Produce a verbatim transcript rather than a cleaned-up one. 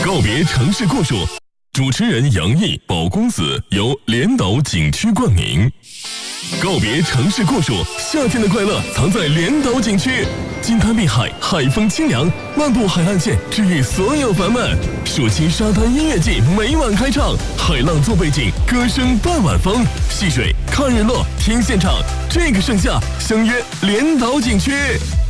告别城市酷暑，主持人杨毅、宝公子由连岛景区冠名。告别城市酷暑，夏天的快乐藏在连岛景区。金滩碧海，海风清凉，漫步海岸线，治愈所有烦闷。暑期沙滩音乐季每晚开唱，海浪做背景，歌声伴晚风。戏水看日落，听现场。这个盛夏，相约连岛景区。